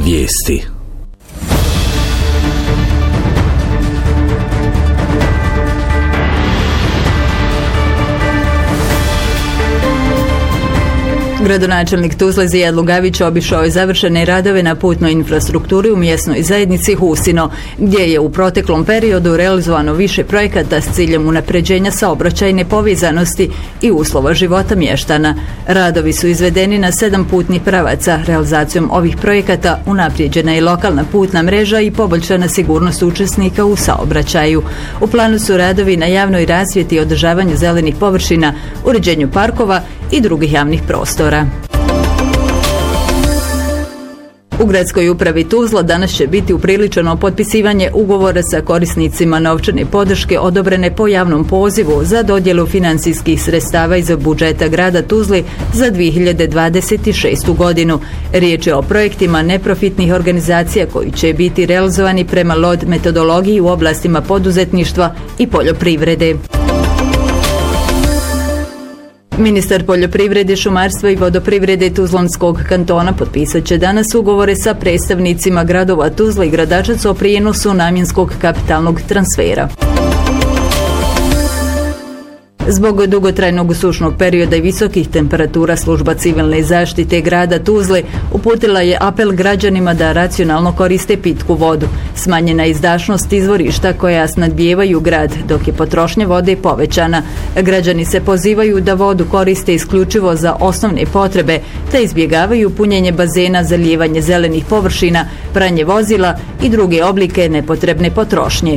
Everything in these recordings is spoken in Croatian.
Vijesti. Gradonačelnik Tuzle Zijad Lugavić obišao je završene radove na putnoj infrastrukturi u mjesnoj zajednici Husino, gdje je u proteklom periodu realizovano više projekata s ciljem unapređenja saobraćajne povezanosti i uslova života mještana. Radovi su izvedeni na 7 putnih pravaca. Realizacijom ovih projekata unaprijeđena je lokalna putna mreža i poboljšana sigurnost učesnika u saobraćaju. U planu su radovi na javnoj rasvjeti i održavanju zelenih površina, uređenju parkova i drugih javnih prostora. U gradskoj upravi Tuzla danas će biti upriličeno potpisivanje ugovora sa korisnicima novčane podrške odobrene po javnom pozivu za dodjelu financijskih sredstava iz budžeta grada Tuzli za 2026. godinu. Riječ je o projektima neprofitnih organizacija koji će biti realizovani prema LOD metodologiji u oblastima poduzetništva i poljoprivrede. Ministar poljoprivrede, šumarstva i vodoprivrede Tuzlanskog kantona potpisat će danas ugovore sa predstavnicima gradova Tuzla i Gradačac o prijenosu namjenskog kapitalnog transfera. Zbog dugotrajnog sušnog perioda i visokih temperatura služba civilne zaštite grada Tuzle uputila je apel građanima da racionalno koriste pitku vodu. Smanjena izdašnost izvorišta koja snadbijevaju grad, dok je potrošnja vode povećana. Građani se pozivaju da vodu koriste isključivo za osnovne potrebe, te izbjegavaju punjenje bazena, zalijevanje zelenih površina, pranje vozila i druge oblike nepotrebne potrošnje.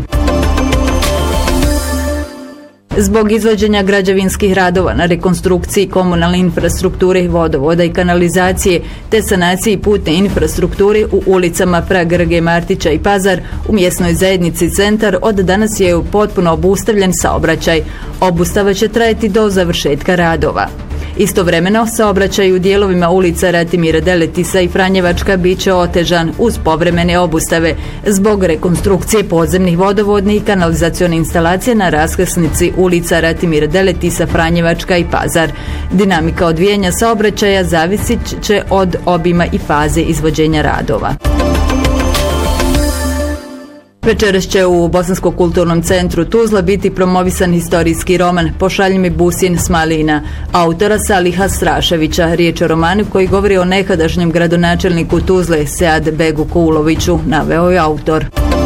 Zbog izvođenja građevinskih radova na rekonstrukciji komunalne infrastrukture, vodovoda i kanalizacije, te sanaciji putne infrastrukture u ulicama Prag, Grge, Martića i Pazar, u mjesnoj zajednici Centar od danas je potpuno obustavljen saobraćaj. Obustava će trajati do završetka radova. Istovremeno, saobraćaj u dijelovima ulica Ratimira Deletisa i Franjevačka bit će otežan uz povremene obustave zbog rekonstrukcije podzemnih vodovodnih i kanalizacione instalacije na raskrsnici ulica Ratimira Deletisa, Franjevačka i Pazar. Dinamika odvijanja saobraćaja zavisit će od obima i faze izvođenja radova. Večeras će u Bosanskom kulturnom centru Tuzla biti promovisan historijski roman Pošalji mi busin s malina, autora Saliha Straševića. Riječ o romanu koji govori o nekadašnjem gradonačelniku Tuzle Sead Begu Kuloviću, naveo je autor.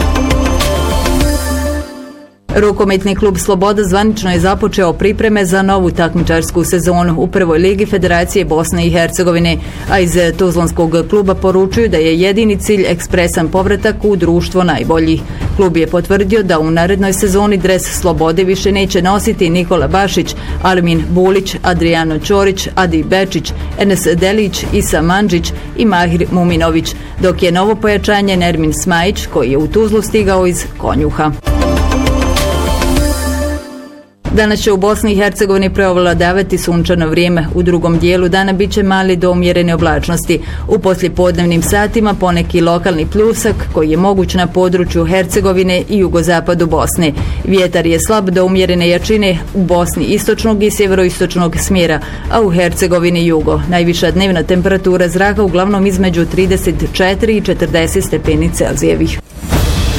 Rukometni klub Sloboda zvanično je započeo pripreme za novu takmičarsku sezonu u prvoj ligi Federacije Bosne i Hercegovine, a iz Tuzlanskog kluba poručuju da je jedini cilj ekspresan povratak u društvo najboljih. Klub je potvrdio da u narednoj sezoni dres Slobode više neće nositi Nikola Bašić, Armin Bulić, Adriano Ćorić, Adi Bečić, Enes Delić, Isa Mandžić i Mahir Muminović, dok je novo pojačanje Nermin Smajić koji je u Tuzlu stigao iz Konjuha. Danas će u Bosni i Hercegovini preovladavati sunčano vrijeme. U drugom dijelu dana bit će mali do umjerene oblačnosti. U poslijepodnevnim satima poneki lokalni pljusak koji je moguć na području Hercegovine i jugozapadu Bosne. Vjetar je slab do umjerene jačine u Bosni istočnog i sjeveroistočnog smjera, a u Hercegovini jugo. Najviša dnevna temperatura zraka uglavnom između 34 i 40 stepeni Celzijevih.